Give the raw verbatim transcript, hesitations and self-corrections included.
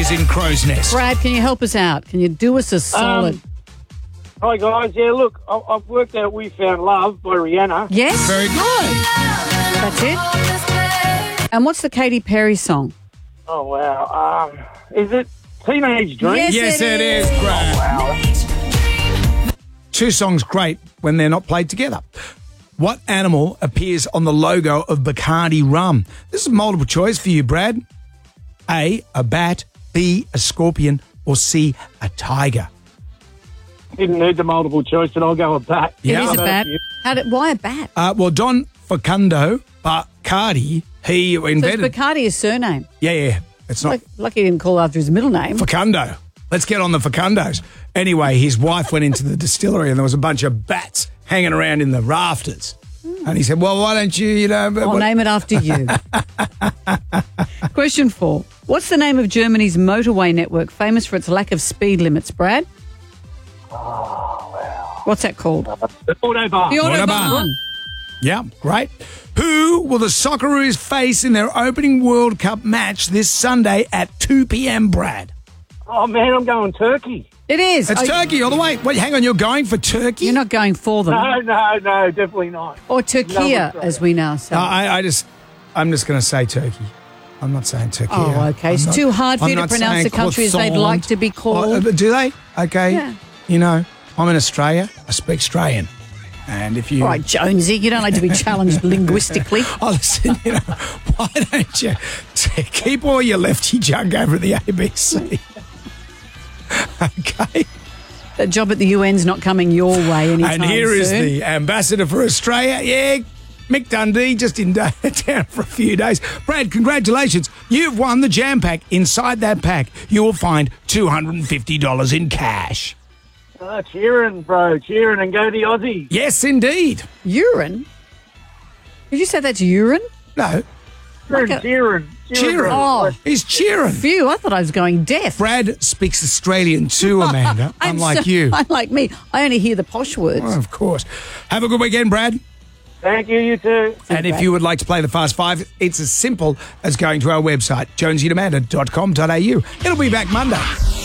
is in Crow's Nest. Brad, can you help us out? Can you do us a solid? Um, Hi, guys. Yeah, look, I- I've worked out We Found Love by Rihanna. Yes? Very good. That's it. And what's the Katy Perry song? Oh, wow. Um, is it Teenage Dream? Yes, Yes, it it is, is. Brad. Wow. Two songs great when they're not played together. What animal appears on the logo of Bacardi rum? This is multiple choice for you, Brad. A, a bat, B, a scorpion, or C, a tiger. Didn't need the multiple choice, but I'll go with bat. Yeah. It is a How bat. about you? How did, why a bat? Uh, well, Don Facundo Bacardi, he So invented... it's Bacardi his surname. yeah, yeah. It's not Like, lucky he didn't call after his middle name. Facundo. Let's get on the Facundos. Anyway, his wife went into the distillery and there was a bunch of bats hanging around in the rafters. And he said, well, why don't you, you know... I'll what- name it after you. Question four. What's the name of Germany's motorway network, famous for its lack of speed limits, Brad? Oh, wow. What's that called? The Autobahn. The Autobahn. Autobahn. Yeah, great. Who will the Socceroos face in their opening World Cup match this Sunday at two p.m., Brad? Oh, man, I'm going Turkey. It is. It's Oh, Turkey all the way. Wait, hang on, you're going for Turkey? You're not going for them. No, no, no, definitely not. Or Turkey, No, as we now say. No, I, I just, I'm just going to say Turkey. I'm not saying Turkey. Oh, okay. It's I'm not- too hard for I'm you to not pronounce saying the country as they'd croissant. like to be called. Oh, do they? Okay. Yeah. You know, I'm in Australia. I speak Australian. And if you... All right, Jonesy, you don't like to be challenged linguistically. Oh, listen, you know, why don't you t- keep all your lefty junk over at the A B C? Okay. That job at the U N's not coming your way anytime And here is soon. the ambassador for Australia. Yeah, Mick Dundee, just in da- town for a few days. Brad, congratulations. You've won the Jam Pack. Inside that pack, you will find two hundred fifty dollars in cash. Oh, cheering, bro. Cheering and go the Aussies. Yes, indeed. Urine? Did you say that's urine? No, Cheering, a- cheering. cheering. Oh. He's cheering. Phew, I thought I was going deaf. Brad speaks Australian too, Amanda, I'm unlike so- you. Unlike me. I only hear the posh words. Oh, of course. Have a good weekend, Brad. Thank you, you too. And if you would like to play the Fast Five, it's as simple as going to our website, jonesy and amanda dot com dot a u. It'll be back Monday.